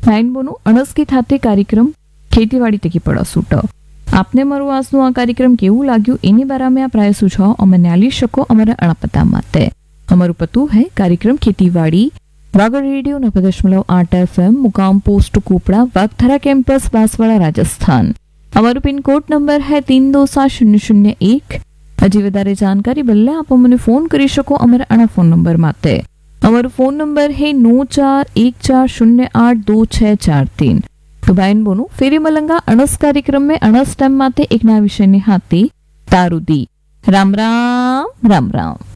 રાઇનબોનું અણસ્કી ખાતે કાર્યક્રમ ખેતીવાડી તકી પड़ा सूट आपने मारू आसनु आ कार्यक्रम केवू लाग्यू एनी बारे में आप राय सुझाव अमने आली शको अमरा अणपता माटे अमरु पतु है कार्यक्रम खेतीवाड़ी वागड़ रेडियो 90.8 FM मुकाम post कोपड़ा वागथरा campus Banswara Rajasthan. अमरु pin code number है 327001। हजी वधारे जानकारी बल्ले आप अमने फोन करी शको अमरा अणा फोन नंबर माटे। अमरु फोन नंबर है 9414082643। तो बायन बोनु फेरी मलंगा अणस कार्यक्रम में अणस टाइम माटे एक नया विषय ने हाथी तारुदी। राम राम राम राम।